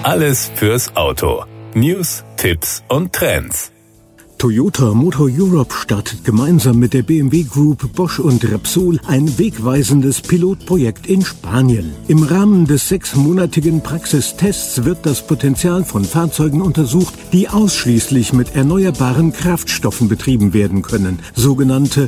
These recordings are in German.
Alles fürs Auto. News, Tipps und Trends. Toyota Motor Europe startet gemeinsam mit der BMW Group, Bosch und Repsol ein wegweisendes Pilotprojekt in Spanien. Im Rahmen des 6-monatigen Praxistests wird das Potenzial von Fahrzeugen untersucht, die ausschließlich mit erneuerbaren Kraftstoffen betrieben werden können, sogenannte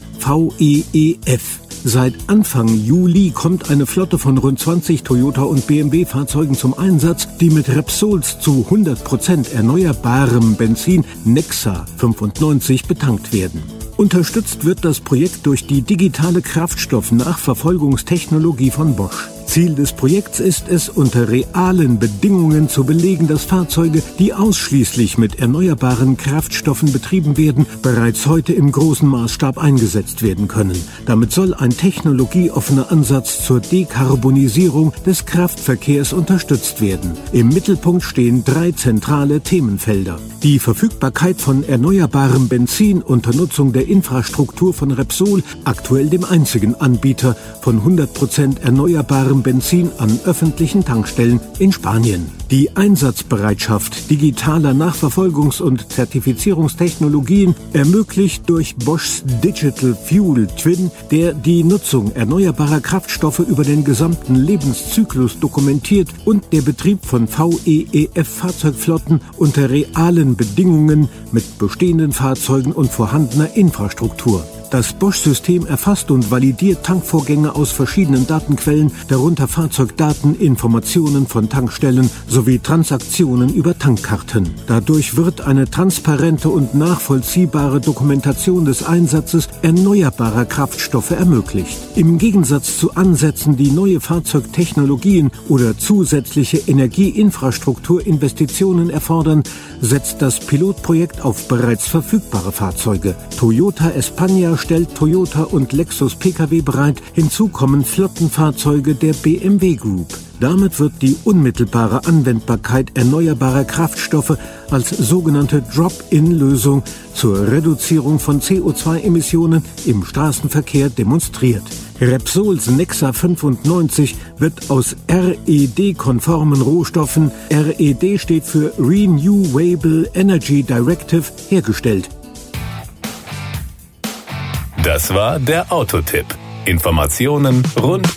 VEEF. Seit Anfang Juli kommt eine Flotte von rund 20 Toyota- und BMW-Fahrzeugen zum Einsatz, die mit Repsols zu 100% erneuerbarem Benzin Nexa 95 betankt werden. Unterstützt wird das Projekt durch die digitale Kraftstoffnachverfolgungstechnologie von Bosch. Ziel des Projekts ist es, unter realen Bedingungen zu belegen, dass Fahrzeuge, die ausschließlich mit erneuerbaren Kraftstoffen betrieben werden, bereits heute im großen Maßstab eingesetzt werden können. Damit soll ein technologieoffener Ansatz zur Dekarbonisierung des Kraftverkehrs unterstützt werden. Im Mittelpunkt stehen 3 zentrale Themenfelder: die Verfügbarkeit von erneuerbarem Benzin unter Nutzung der Infrastruktur von Repsol, aktuell dem einzigen Anbieter von 100% erneuerbarem Benzin an öffentlichen Tankstellen in Spanien. Die Einsatzbereitschaft digitaler Nachverfolgungs- und Zertifizierungstechnologien ermöglicht durch Boschs Digital Fuel Twin, der die Nutzung erneuerbarer Kraftstoffe über den gesamten Lebenszyklus dokumentiert, und der Betrieb von VEEF-Fahrzeugflotten unter realen Bedingungen mit bestehenden Fahrzeugen und vorhandener Infrastruktur. Das Bosch-System erfasst und validiert Tankvorgänge aus verschiedenen Datenquellen, darunter Fahrzeugdaten, Informationen von Tankstellen sowie Transaktionen über Tankkarten. Dadurch wird eine transparente und nachvollziehbare Dokumentation des Einsatzes erneuerbarer Kraftstoffe ermöglicht. Im Gegensatz zu Ansätzen, die neue Fahrzeugtechnologien oder zusätzliche Energieinfrastrukturinvestitionen erfordern, setzt das Pilotprojekt auf bereits verfügbare Fahrzeuge. Toyota España stellt Toyota und Lexus Pkw bereit, hinzu kommen Flottenfahrzeuge der BMW Group. Damit wird die unmittelbare Anwendbarkeit erneuerbarer Kraftstoffe als sogenannte Drop-in-Lösung zur Reduzierung von CO2-Emissionen im Straßenverkehr demonstriert. Repsols Nexa 95 wird aus RED-konformen Rohstoffen, RED steht für Renewable Energy Directive, hergestellt. Das war der Autotipp. Informationen rund